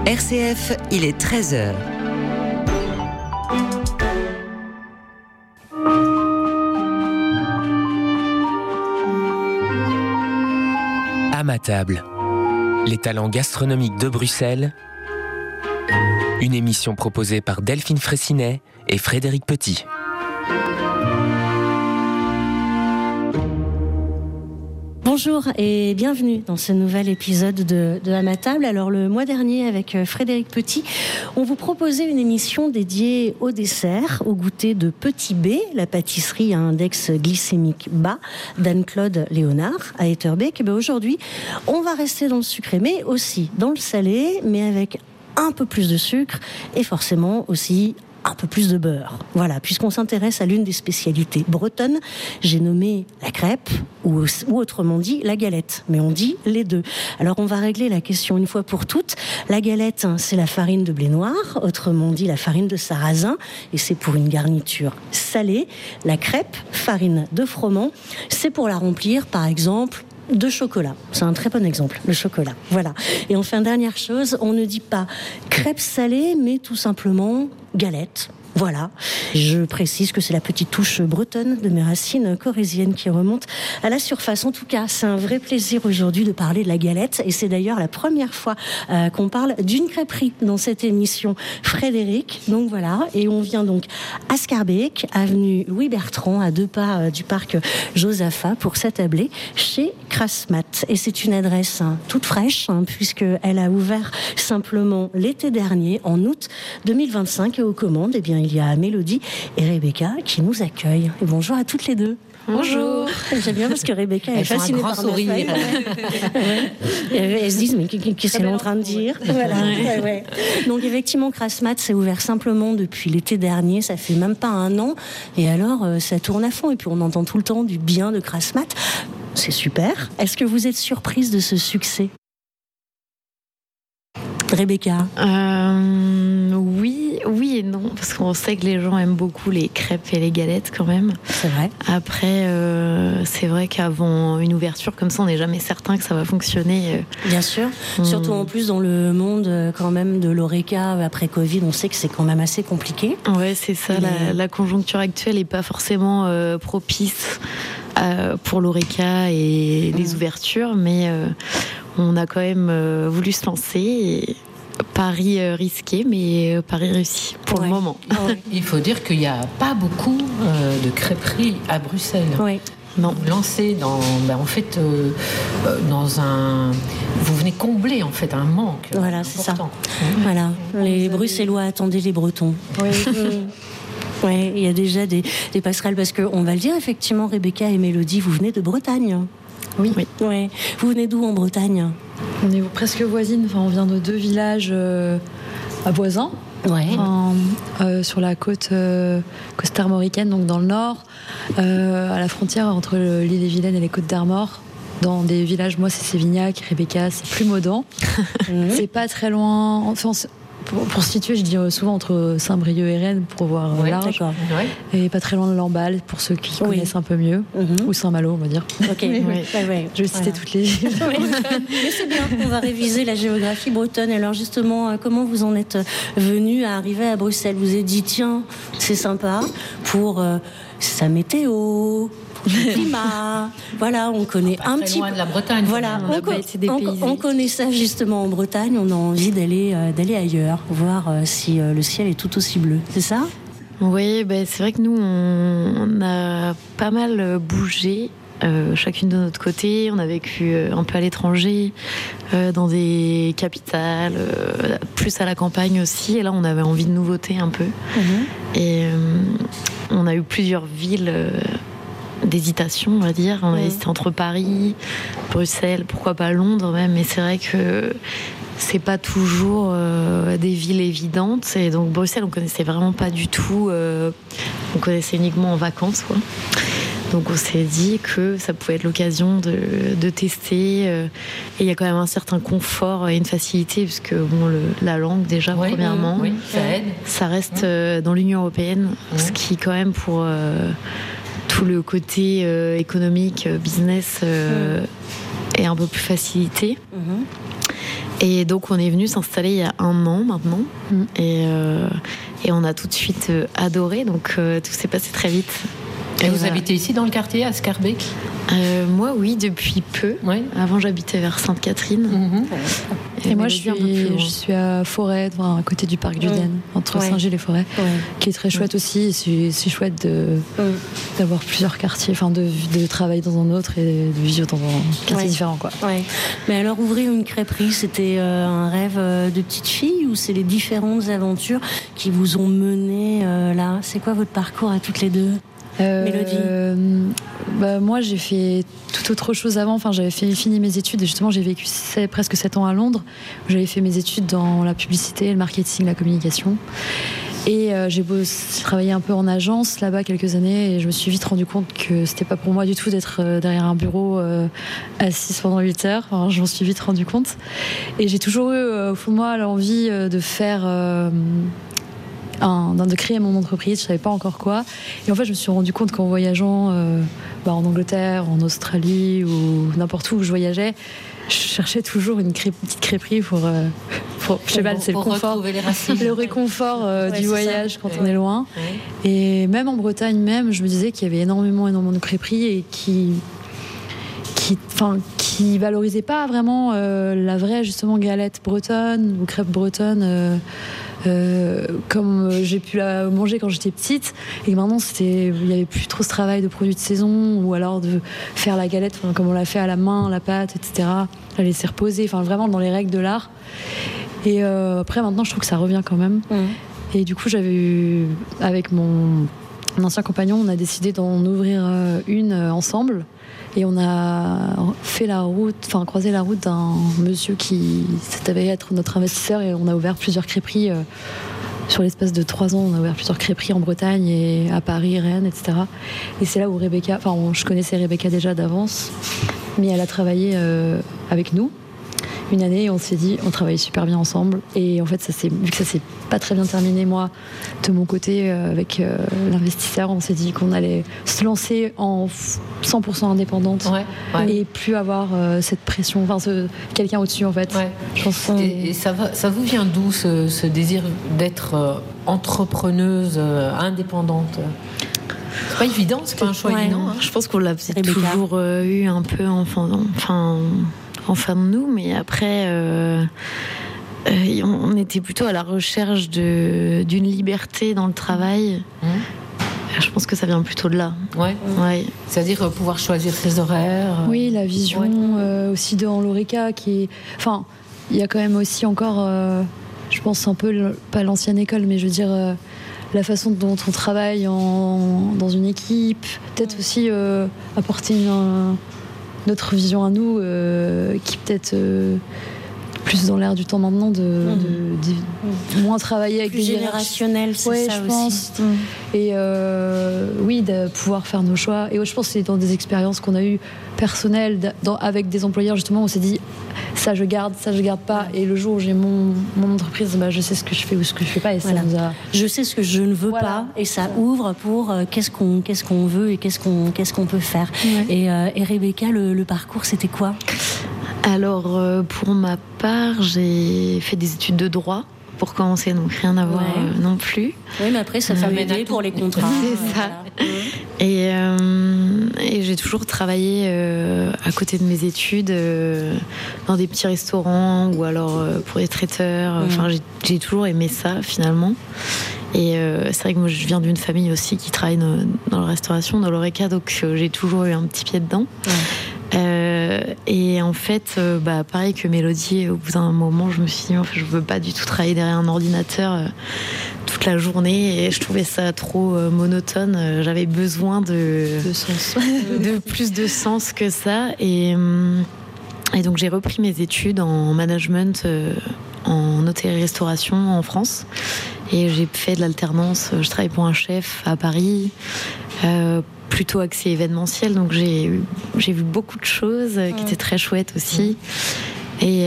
RCF, il est 13h. À ma table, les talents gastronomiques de Bruxelles. Une émission proposée par Delphine Fraissinet et Frédéric Petit. Bonjour et bienvenue dans ce nouvel épisode de À ma table. Alors le mois dernier avec Frédéric Petit, on vous proposait une émission dédiée au dessert, au goûter de Petit B, la pâtisserie à index glycémique bas d'Anne-Claude Léonard à Etterbeek. Et aujourd'hui, on va rester dans le sucré, mais aussi dans le salé, mais avec un peu plus de sucre et forcément aussi un peu plus de beurre. Voilà, puisqu'on s'intéresse à l'une des spécialités bretonnes, j'ai nommé la crêpe, ou autrement dit la galette, mais on dit les deux. Alors on va régler la question une fois pour toutes. La galette, c'est la farine de blé noir, autrement dit la farine de sarrasin, et c'est pour une garniture salée. La crêpe, farine de froment, c'est pour la remplir, par exemple, de chocolat. C'est un très bon exemple, le chocolat. Voilà. Et enfin, dernière chose, on ne dit pas crêpe salée, mais tout simplement galette. Voilà. Je précise que c'est la petite touche bretonne de mes racines corésiennes qui remonte à la surface. En tout cas, c'est un vrai plaisir aujourd'hui de parler de la galette. Et c'est d'ailleurs la première fois qu'on parle d'une crêperie dans cette émission. Frédéric, donc voilà. Et on vient donc à Schaerbeek, avenue Louis Bertrand, à 2 pas du parc Josaphat, pour s'attabler chez Krasmat. Et c'est une adresse toute fraîche, puisqu'elle a ouvert simplement l'été dernier, en août 2025. Et aux commandes, eh bien, il y a Mélodie et Rebecca qui nous accueillent. Et bonjour à toutes les deux. Bonjour. J'aime bien parce que Rebecca est fascinée par ma feuille. Elles se disent mais qu'est-ce qu'elle est en train de dire. Voilà. Ouais. Donc effectivement, Krasmat s'est ouvert simplement depuis l'été dernier. Ça fait même pas un an. Et alors ça tourne à fond. Et puis on entend tout le temps du bien de Krasmat. C'est super. Est-ce que vous êtes surprise de ce succès, Rebecca? Oui et non, parce qu'on sait que les gens aiment beaucoup les crêpes et les galettes quand même. C'est vrai. Après, c'est vrai qu'avant une ouverture comme ça, on n'est jamais certain que ça va fonctionner. Bien sûr, surtout en plus dans le monde quand même de l'Horeca après Covid, on sait que c'est quand même assez compliqué. Ouais, c'est ça, la conjoncture actuelle n'est pas forcément propice pour l'Horeca et les ouvertures, mais on a quand même voulu se lancer et pari risqué, mais pari réussi pour le moment. Il faut dire qu'il n'y a pas beaucoup de crêperies à Bruxelles. Oui. Non, lancé dans un. Vous venez combler en fait un manque. Voilà, c'est ça. Voilà, les Bruxellois attendaient les Bretons. Oui. Ouais, il y a déjà des passerelles parce que on va le dire effectivement, Rebecca et Mélodie, vous venez de Bretagne. Oui. Ouais. Vous venez d'où en Bretagne? On est presque voisines. Enfin, on vient de 2 villages voisins. Ouais. Sur la côte armoricaine, donc dans le nord, à la frontière entre l'Ille-et-Vilaine et les Côtes d'Armor. Dans des villages, moi c'est Sévignac, Rebecca c'est Plumaudan. C'est pas très loin. Enfin, pour se situer, je dis souvent entre Saint-Brieuc et Rennes pour voir large. D'accord. Et pas très loin de Lamballe pour ceux qui connaissent un peu mieux. Ou Saint-Malo, on va dire. Ok. Je vais citer toutes les villes. Mais c'est bien, on va réviser la géographie bretonne. Alors justement, comment vous en êtes venu à arriver à Bruxelles? Vous vous êtes dit, tiens, c'est sympa pour sa météo, le climat. Voilà, on connaît un petit peu. Loin de la Bretagne. Voilà, on connaît ça justement en Bretagne. On a envie d'aller ailleurs, voir si le ciel est tout aussi bleu. C'est ça? Oui, c'est vrai que nous, on a pas mal bougé. Chacune de notre côté, on a vécu un peu à l'étranger, dans des capitales, plus à la campagne aussi. Et là, on avait envie de nouveautés un peu. Et on a eu plusieurs villes d'hésitation, on va dire. On a hésité entre Paris, Bruxelles, pourquoi pas Londres même. Mais c'est vrai que c'est pas toujours des villes évidentes. Et donc Bruxelles, on connaissait vraiment pas du tout. On connaissait uniquement en vacances, quoi. Donc on s'est dit que ça pouvait être l'occasion de tester. Et il y a quand même un certain confort et une facilité, puisque la langue déjà, premièrement, ça aide. Ça reste dans l'Union européenne, ce qui quand même pour tout le côté économique, business, est un peu plus facilité. Et donc on est venu s'installer il y a 1 an maintenant. Et on a tout de suite adoré, donc tout s'est passé très vite. Et vous habitez ici dans le quartier, à Schaerbeek ? Moi, oui, depuis peu. Oui. Avant, j'habitais vers Sainte-Catherine. Et moi, je suis à Forêt, à côté du parc du Den, entre Saint-Gilles et Forêt, qui est très chouette aussi. Et c'est chouette d'avoir plusieurs quartiers, de travailler dans un autre et de vivre dans un quartier différent, quoi. Ouais. Mais alors, ouvrir une crêperie, c'était un rêve de petite fille, ou c'est les différentes aventures qui vous ont mené là ? C'est quoi votre parcours à toutes les deux ? Mélodie. Moi, j'ai fait tout autre chose avant. J'avais fini mes études et justement, j'ai vécu presque 7 ans à Londres. J'avais fait mes études dans la publicité, le marketing, la communication. Et j'ai travaillé un peu en agence là-bas quelques années et je me suis vite rendu compte que c'était pas pour moi du tout d'être derrière un bureau assise pendant 8 heures. Je m'en suis vite rendu compte. Et j'ai toujours eu au fond de moi l'envie de faire... de créer mon entreprise, je savais pas encore quoi. Et en fait, je me suis rendu compte qu'en voyageant en Angleterre, en Australie ou n'importe où je voyageais, je cherchais toujours une petite crêperie pour je sais pas, c'est le confort, le réconfort du voyage quand on est loin. Ouais. Et même en Bretagne, je me disais qu'il y avait énormément de crêperies et qui valorisaient pas vraiment la vraie justement galette bretonne ou crêpe bretonne. Comme j'ai pu la manger quand j'étais petite, et maintenant il y avait plus trop ce travail de produits de saison, ou alors de faire la galette comme on l'a fait à la main, la pâte, etc., la laisser reposer, vraiment dans les règles de l'art. Et après maintenant je trouve que ça revient quand même. Et du coup avec mon ancien compagnon, on a décidé d'en ouvrir une ensemble. Et on a croisé la route d'un monsieur qui s'avait être notre investisseur, et on a ouvert plusieurs crêperies. Sur l'espace de 3 ans, on a ouvert plusieurs crêperies en Bretagne et à Paris, Rennes, etc. Et c'est là où je connaissais Rebecca déjà d'avance, mais elle a travaillé avec nous une année et on s'est dit, on travaille super bien ensemble. Et en fait, vu que ça s'est pas très bien terminé, moi, de mon côté, avec l'investisseur, on s'est dit qu'on allait se lancer en 100% indépendante et plus avoir cette pression, quelqu'un au-dessus, en fait. Ouais. Je pense et ça vous vient d'où ce désir d'être entrepreneuse, indépendante ? C'est pas évident, c'est pas un choix évident. Je pense qu'on l'a toujours eu un peu enfin de nous, mais après on était plutôt à la recherche d'une liberté dans le travail. Je pense que ça vient plutôt de là. Ouais. C'est-à-dire pouvoir choisir ses horaires. Oui, la vision aussi dans l'Oreca il y a quand même aussi encore je pense un peu pas l'ancienne école, mais je veux dire la façon dont on travaille dans une équipe, peut-être aussi apporter notre vision à nous, qui peut-être plus dans l'air du temps maintenant, de moins travailler avec plus des générationnel, c'est ça je aussi. Pense. Et de pouvoir faire nos choix. Et je pense que c'est dans des expériences qu'on a eues personnelles avec des employeurs, justement, on s'est dit ça je garde pas. Et le jour où j'ai mon entreprise, je sais ce que je fais ou ce que je fais pas. Et ça nous a... Je sais ce que je ne veux pas, et ça ouvre pour qu'est-ce qu'on veut et qu'est-ce qu'on peut faire. Ouais. Et Rebecca, le parcours, c'était quoi ? Alors, pour ma part, j'ai fait des études de droit pour commencer, donc rien à voir non plus. Oui, mais après, ça fait aider pour les contrats. C'est ça. Et j'ai toujours travaillé à côté de mes études dans des petits restaurants ou alors pour des traiteurs. J'ai toujours aimé ça, finalement. Et c'est vrai que moi, je viens d'une famille aussi qui travaille dans la restauration, dans l'Oreca, donc j'ai toujours eu un petit pied dedans. Ouais. Et en fait, pareil que Mélodie, au bout d'un moment, je me suis dit, je veux pas du tout travailler derrière un ordinateur toute la journée, et je trouvais ça trop monotone. J'avais besoin de sens, de plus de sens que ça. Et donc j'ai repris mes études en management, en hôtellerie-restauration en France. Et j'ai fait de l'alternance. Je travaille pour un chef à Paris. Plutôt axé événementiel, donc j'ai vu beaucoup de choses qui étaient très chouettes aussi. Et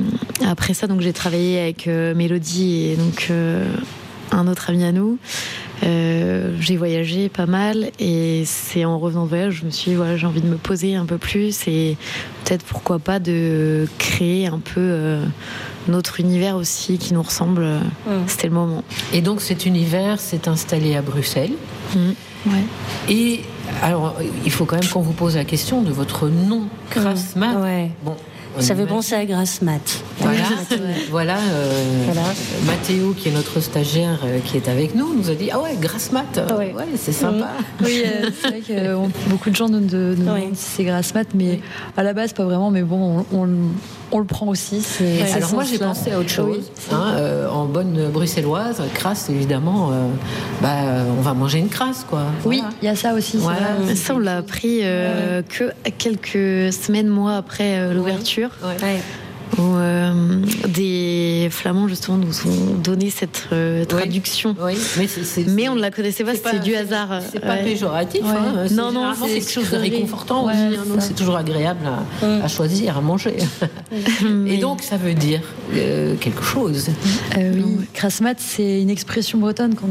après ça, donc j'ai travaillé avec Mélodie et donc un autre ami à nous J'ai voyagé pas mal et c'est en revenant de voyage, je me suis dit, voilà, j'ai envie de me poser un peu plus et peut-être pourquoi pas de créer un peu notre univers aussi qui nous ressemble. C'était le moment. Et donc cet univers s'est installé à Bruxelles. Ouais. Et alors, il faut quand même qu'on vous pose la question de votre nom, Grassmat. Ouais. Bon, Ça fait penser à Grassmat. Voilà. Mathéo, qui est notre stagiaire, qui est avec nous, nous a dit Grassmat. Ouais, c'est sympa. Oui, c'est vrai que beaucoup de gens nous demandent si c'est Grassmat, mais à la base pas vraiment. Mais bon, on le prend aussi. Alors moi j'ai pensé à autre chose. En bonne bruxelloise, crasse évidemment. On va manger une crasse, quoi. Oui, il y a ça aussi. Voilà. Ça on l'a appris que quelques semaines, mois après l'ouverture. Où des Flamands justement nous ont donné cette traduction. Oui. Mais on ne la connaissait pas, c'est du hasard. C'est pas péjoratif. Non, c'est quelque chose de réconfortant aussi. Donc c'est toujours agréable à choisir, à manger. Et donc ça veut dire quelque chose. Oui, Grassmat, c'est une expression bretonne qu'on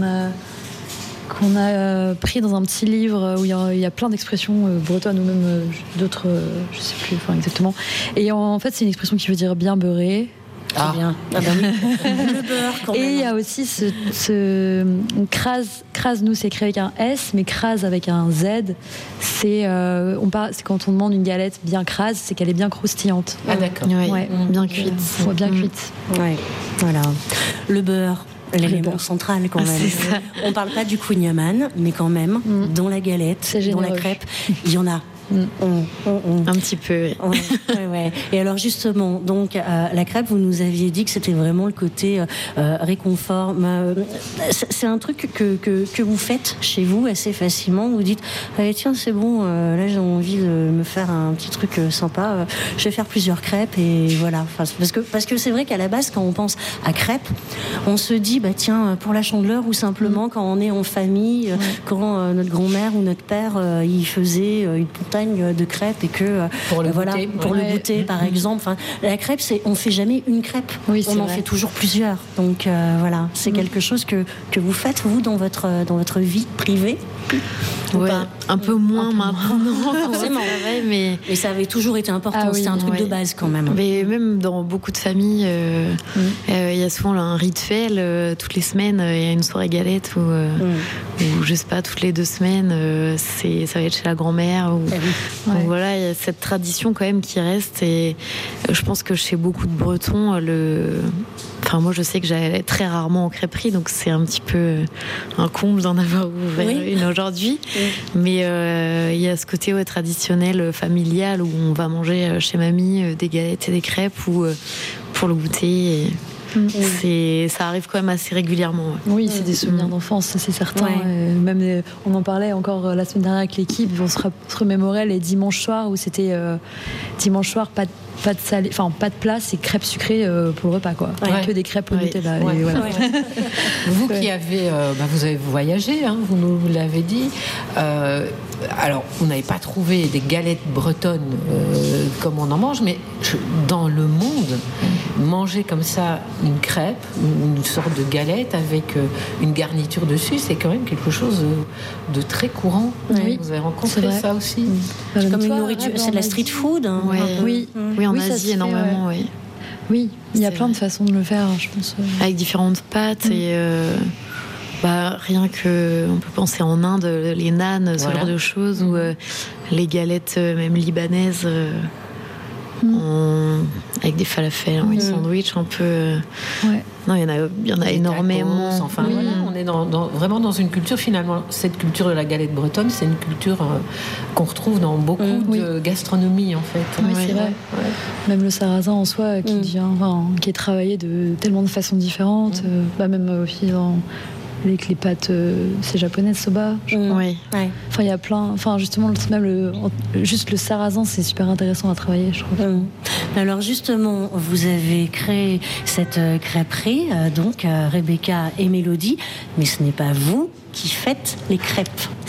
a pris dans un petit livre où il y a plein d'expressions bretonnes ou même d'autres, je sais plus exactement. Et en fait, c'est une expression qui veut dire bien beurré. Bien. Le beurre, quand même. Et il y a aussi ce crase, nous, c'est écrit avec un S, mais crase avec un Z. C'est quand on demande une galette bien crase, c'est qu'elle est bien croustillante. Ah, d'accord. Ouais, bien cuite. Bien cuite. Ouais, voilà. Le beurre. L'élément central quand même. On parle pas du kouign-amann, mais quand même, dans la galette, dans la crêpe, il y en a. Un petit peu. Ouais. Et alors justement, donc la crêpe, vous nous aviez dit que c'était vraiment le côté réconfort. C'est un truc que vous faites chez vous assez facilement. Vous dites tiens, c'est bon, là j'ai envie de me faire un petit truc sympa. Je vais faire plusieurs crêpes et voilà. Parce que c'est vrai qu'à la base, quand on pense à crêpes, on se dit tiens, pour la Chandeleur ou simplement quand on est en famille, quand notre grand-mère ou notre père il faisait une de crêpes et que pour le goûter par exemple. Enfin, la crêpe, on fait jamais une crêpe, on en fait toujours plusieurs. Donc voilà, c'est quelque chose que vous faites vous dans votre vie privée. Un peu moins maintenant forcément, mais ça avait toujours été important. C'était un truc de base quand même. Mais même dans beaucoup de familles, il y a souvent un rituel. Toutes les semaines, il y a une soirée galette ou je sais pas, toutes les 2 semaines, ça va être chez la grand-mère. Donc voilà, il y a cette tradition quand même qui reste. Et je pense que chez beaucoup de Bretons, moi je sais que j'allais très rarement en crêperie, donc c'est un petit peu un comble d'en avoir ouvert une aujourd'hui. Mais il y a ce côté traditionnel, familial, où on va manger chez mamie des galettes et des crêpes ou pour le goûter. Ça arrive quand même assez régulièrement. Oui, c'est des souvenirs d'enfance, ça c'est certain. Même on en parlait encore la semaine dernière avec l'équipe, on se remémorait les dimanches soirs où c'était dimanche soir pas de salé, enfin pas de plat, c'est crêpes sucrées pour le repas quoi. Que des crêpes au Nutella. Vous qui avez, vous avez voyagé, vous nous l'avez dit. Alors, vous n'avez pas trouvé des galettes bretonnes comme on en mange, mais dans le monde, manger comme ça une crêpe, une sorte de galette avec une garniture dessus, c'est quand même quelque chose de très courant. Vous avez rencontré ça aussi. C'est comme une nourriture, c'est de la street food. Oui, en Asie énormément. Oui, il y a plein de façons de le faire, je pense. Avec différentes pâtes et. Rien que on peut penser en Inde, les naans, ce genre de choses, ou les galettes même libanaises avec des falafels, des sandwichs un peu. Non, il y en a énormément. Tacos, on est vraiment dans une culture, finalement, cette culture de la galette bretonne, c'est une culture qu'on retrouve dans beaucoup de gastronomie en fait. Oui, c'est vrai. Même le sarrasin en soi qui est travaillé de tellement de façons différentes, même aussi avec les pâtes, c'est japonais, soba. Oui. Enfin, il y a plein. Enfin, justement, même juste le sarrasin, c'est super intéressant à travailler, je trouve. Alors, justement, vous avez créé cette crêperie, donc Rebecca et Mélodie, mais ce n'est pas vous qui faites les crêpes.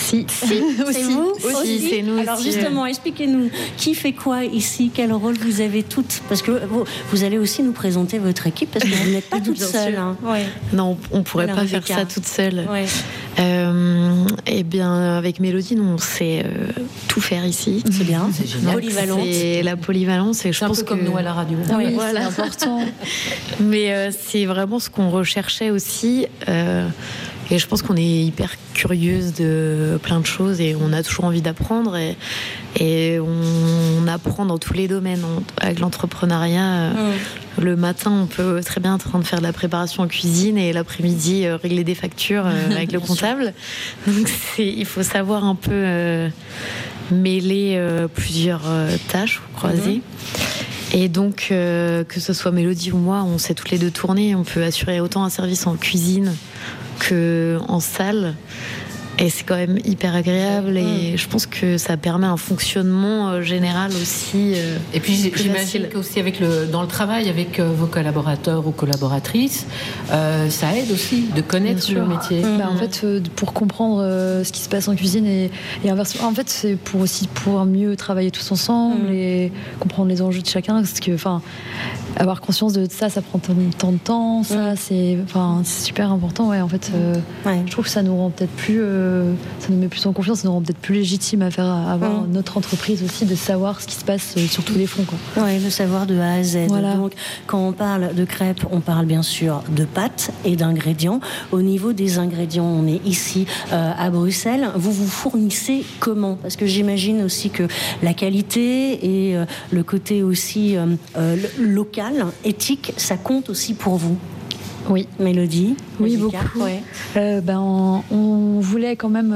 Si. C'est vous aussi, c'est nous. Alors aussi. justement, expliquez-nous qui fait quoi ici, quel rôle vous avez toutes, parce que vous allez aussi nous présenter votre équipe parce que vous n'êtes pas toute seule. Hein. Ouais. Non, on pourrait Alors, pas faire Rebecca. ça toute seule. Ouais. Eh bien, avec Mélodie, nous, on sait tout faire ici. C'est bien, C'est génial. polyvalente. C'est la polyvalence, et je C'est un pense peu comme nous à la radio. Oui, voilà. C'est important. Mais c'est vraiment ce qu'on recherchait aussi. Et je pense qu'on est hyper curieuse de plein de choses et on a toujours envie d'apprendre. Et on apprend dans tous les domaines. Avec l'entrepreneuriat, le matin, on peut très bien être en train de faire de la préparation en cuisine et l'après-midi, régler des factures avec le comptable. Donc il faut savoir un peu mêler plusieurs tâches croisées. Et donc, que ce soit Mélodie ou moi, on sait toutes les deux tourner. On peut assurer autant un service en cuisine qu'en salle. Et c'est quand même hyper agréable. Et je pense que ça permet un fonctionnement général aussi. Et puis j'imagine facile. qu'aussi dans le travail avec vos collaborateurs ou collaboratrices, ça aide aussi de connaître le métier. Bah, en fait, pour comprendre ce qui se passe en cuisine et inversement, en fait, c'est pour aussi pouvoir mieux travailler tous ensemble et comprendre les enjeux de chacun. Parce que, avoir conscience de ça, ça prend tant de temps. Ça, c'est super important. Ouais, en fait, je trouve que ça nous rend peut-être plus, ça nous met plus en confiance, ça nous rend peut-être plus légitime à avoir notre entreprise aussi, de savoir ce qui se passe sur tous les fronts. Oui, le savoir de A à Z. Voilà. Donc, quand on parle de crêpes, on parle bien sûr de pâtes et d'ingrédients. Au niveau des ingrédients, on est ici à Bruxelles. Vous vous fournissez comment? Parce que j'imagine aussi que la qualité et le côté aussi local, éthique, ça compte aussi pour vous. Oui. Mélodie? Oui, Rebecca? beaucoup. Ouais. On voulait quand même.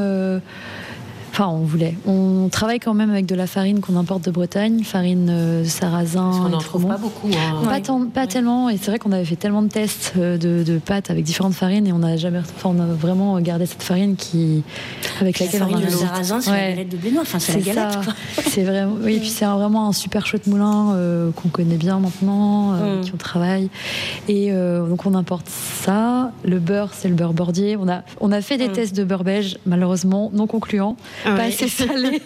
On travaille quand même avec de la farine qu'on importe de Bretagne, farine sarrasin. Parce qu'on et n'en trouve Fromont. pas beaucoup. Hein. Pas tellement, et c'est vrai qu'on avait fait tellement de tests de pâtes avec différentes farines et on a vraiment gardé cette farine avec laquelle La on a farine de sarrasin, c'est la galette de blé noir. Enfin, c'est la galette. ça. Quoi. C'est vraiment, oui, et puis c'est vraiment un super chouette moulin qu'on connaît bien maintenant, qui on travaille. Et donc on importe ça. Le beurre, c'est le beurre bordier. On a fait des tests de beurre belge, malheureusement non concluants, pas assez salé.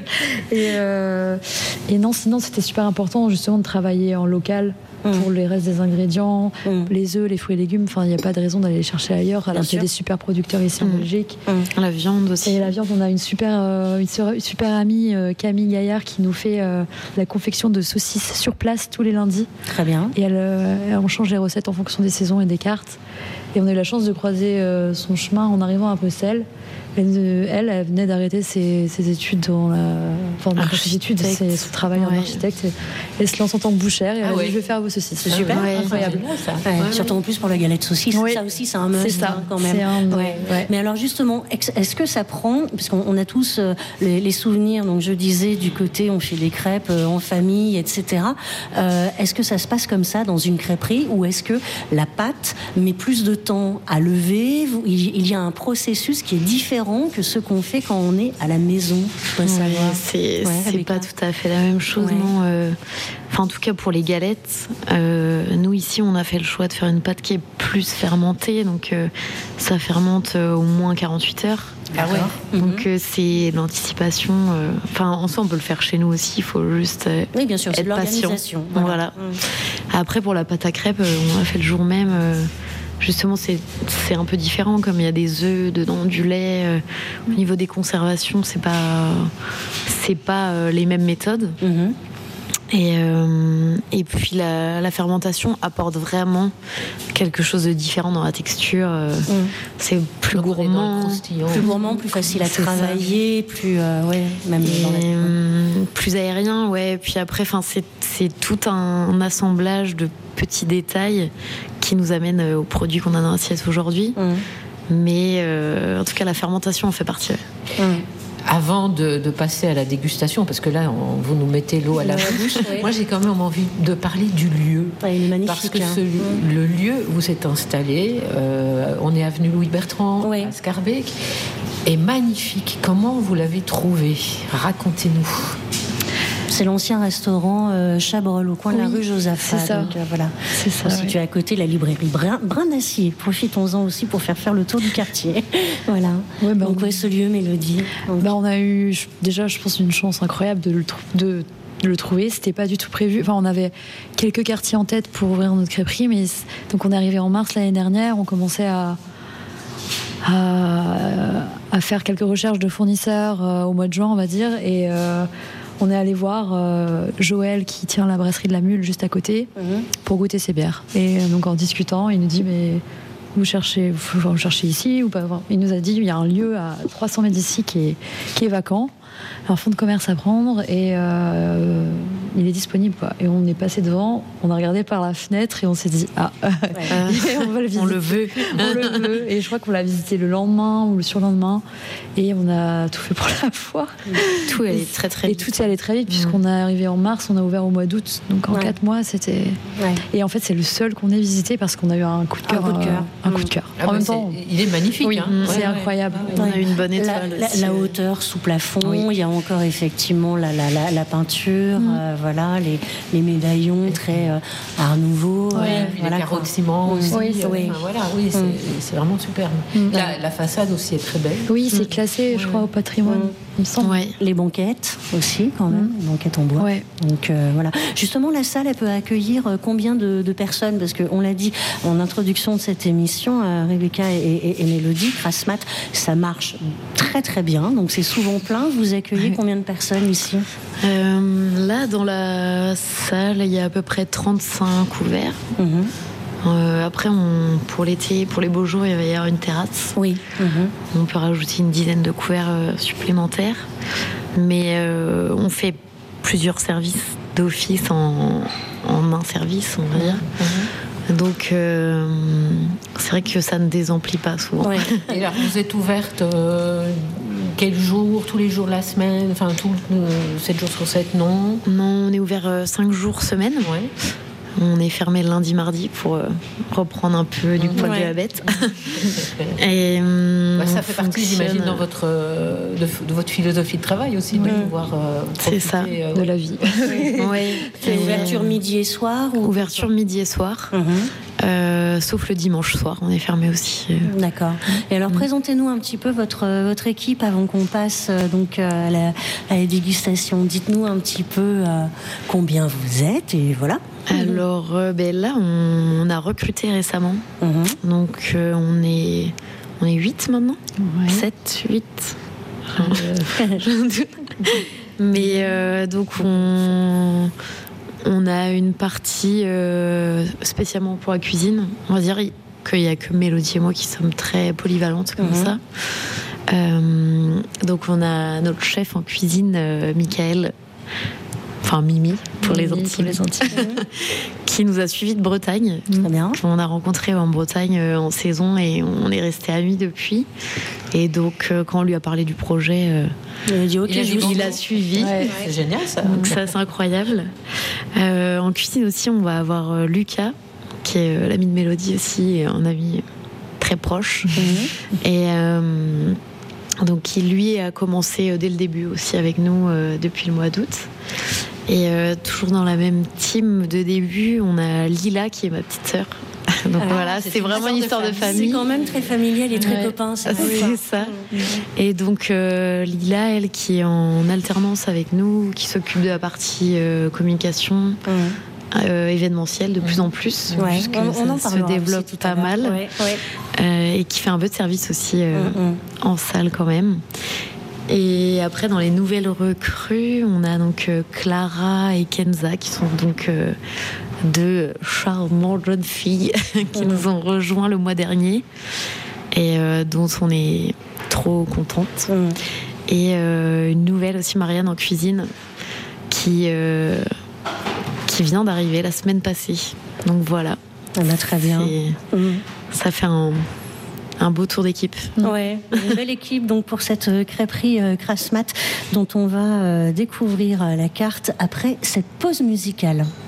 Et non, sinon c'était super important justement de travailler en local pour les restes des ingrédients, les œufs, les fruits et légumes. Enfin, il n'y a pas de raison d'aller les chercher ailleurs. Alors qu'il y a des super producteurs ici en Belgique. La viande aussi. Et la viande, on a une super amie, Camille Gaillard, qui nous fait la confection de saucisses sur place tous les lundis. Très bien. Et on change les recettes en fonction des saisons et des cartes. Et on a eu la chance de croiser son chemin en arrivant à Bruxelles. Elle venait d'arrêter ses études son travail en architecte. Elle se lance en tant que bouchère et elle a dit, je vais faire vos saucisses. C'est super, incroyable. Ça. Surtout en plus pour la galette saucisse, ça aussi c'est un must. C'est ça, quand même. ouais. Mais alors justement, est-ce que ça prend, parce qu'on a tous les souvenirs, donc je disais du côté on fait des crêpes en famille, etc. Est-ce que ça se passe comme ça dans une crêperie ou est-ce que la pâte met plus de temps à lever? Il y a un processus qui est différent que ce qu'on fait quand on est à la maison. C'est pas tout à fait la même chose, non. En tout cas pour les galettes, nous ici on a fait le choix de faire une pâte qui est plus fermentée, donc ça fermente au moins 48 heures. Ah ouais. Donc c'est l'anticipation. En soi on peut le faire chez nous aussi, il faut juste oui, bien sûr, c'est être de l'organisation. patient. Voilà. Après pour la pâte à crêpes, on a fait le jour même. Justement, c'est un peu différent, comme il y a des œufs dedans, du lait. Au niveau des conservations, c'est pas les mêmes méthodes. Et puis la fermentation apporte vraiment quelque chose de différent dans la texture. C'est plus gourmand, plus facile à travailler, plus même plus aérien, ouais. Puis après, c'est tout un assemblage de petits détails qui nous amène au produit qu'on a dans l'assiette aujourd'hui. Mais en tout cas, la fermentation en fait partie. Avant de passer à la dégustation, parce que là, vous nous mettez l'eau à la bouche, moi j'ai quand même envie de parler du lieu. Il est magnifique. Parce que le lieu où vous êtes installé, on est avenue Louis Bertrand, à Schaerbeek, est magnifique. Comment vous l'avez trouvé? Racontez-nous. C'est l'ancien restaurant Chabrol au coin de la rue Josaphat. C'est ça. Donc, voilà. C'est ça. Situé à côté de la librairie Brin d'Acier. Profitons-en aussi pour faire le tour du quartier. Voilà. Ouais, Donc ce lieu Mélodie. Donc... on a eu déjà, je pense, une chance incroyable de le trouver. C'était pas du tout prévu. Enfin, on avait quelques quartiers en tête pour ouvrir notre crêperie, mais donc on est arrivé en mars l'année dernière. On commençait à faire quelques recherches de fournisseurs au mois de juin, on va dire, et on est allé voir Joël qui tient la brasserie de la Mule juste à côté pour goûter ses bières. Et donc en discutant, il nous dit mais vous cherchez ici ou pas? Il nous a dit il y a un lieu à 300 mètres d'ici qui est vacant, un fonds de commerce à prendre et il est disponible quoi. Et on est passé devant, on a regardé par la fenêtre et on s'est dit on va le visiter. On le veut. On le veut. Et je crois qu'on l'a visité le lendemain ou le surlendemain et on a tout fait pour la foire. Tout est allé très très vite. Et tout est allé très vite puisqu'on est arrivé en mars, on a ouvert au mois d'août. Donc en 4 mois c'était. Ouais. Et en fait c'est le seul qu'on ait visité parce qu'on a eu un coup de cœur. Un coup de cœur. En même temps, il est magnifique. Oui, c'est incroyable. On a eu une bonne étoile. La hauteur sous plafond, il y a encore effectivement la peinture, voilà, les médaillons très Art Nouveau. Les carreaux de ciment aussi. C'est vraiment superbe. La façade aussi est très belle. Oui, c'est classé, je crois, au patrimoine. Il me semble. Les banquettes aussi, quand même, les banquettes en bois. Donc voilà. Justement, la salle, elle peut accueillir combien de personnes? Parce qu'on l'a dit en introduction de cette émission, Rebecca et Mélodie, Crassmat, ça marche très très bien. Donc c'est souvent plein. Vous accueillez combien de personnes ici? Là, dans la salle, il y a à peu près 35 couverts. Après, pour l'été, pour les beaux jours, il va y avoir une terrasse. Oui. On peut rajouter une dizaine de couverts supplémentaires. Mais on fait plusieurs services d'office en un service, on va dire. Donc, c'est vrai que ça ne désemplit pas souvent. Et alors, vous êtes ouverte quel jour? Tous les jours de la semaine? Enfin, 7 jours sur 7, non? Non, on est ouvert 5 jours semaine. On est fermé lundi, mardi pour reprendre un peu du poil de la bête. Et ça fait partie, j'imagine, de votre philosophie de travail aussi, de pouvoir profiter. C'est ça, de la vie. C'est ouverture midi et soir Ouverture midi et soir. Sauf le dimanche soir, on est fermé aussi. D'accord. Et alors, présentez-nous un petit peu votre équipe avant qu'on passe donc à la dégustation. Dites-nous un petit peu combien vous êtes et voilà. Alors là, on a recruté récemment. Donc on est 8 maintenant. 7, 8. Mais donc on a une partie spécialement pour la cuisine. On va dire qu'il n'y a que Mélodie et moi qui sommes très polyvalentes comme ça. Donc on a notre chef en cuisine, Michael, enfin Mimi pour les Antilles, qui nous a suivis de Bretagne. Très bien. On a rencontré en Bretagne en saison et on est resté amis depuis. Et donc quand on lui a parlé du projet, il a dit ok, il a suivi. C'est génial ça. Donc ça c'est incroyable. En cuisine aussi, on va avoir Lucas, qui est l'ami de Mélodie aussi, et un ami très proche. Et donc qui lui a commencé dès le début aussi avec nous depuis le mois d'août. Et toujours dans la même team de début, on a Lila qui est ma petite sœur. Donc voilà, c'est vraiment une histoire de famille. C'est quand même très familial et très copain. C'est ça. Et donc Lila, elle qui est en alternance avec nous, qui s'occupe de la partie communication. Événementielle de plus en plus, puisque on ça se développe pas mal, et qui fait un peu de service aussi en salle quand même. Et après, dans les nouvelles recrues, on a donc Clara et Kenza, qui sont donc deux charmantes jeunes filles qui nous ont rejoints le mois dernier et dont on est trop contente. Et une nouvelle aussi, Marianne en cuisine, qui vient d'arriver la semaine passée. Donc voilà. Très bien. Ça fait un beau tour d'équipe. Ouais, une belle équipe donc pour cette crêperie Crassmat dont on va découvrir la carte après cette pause musicale.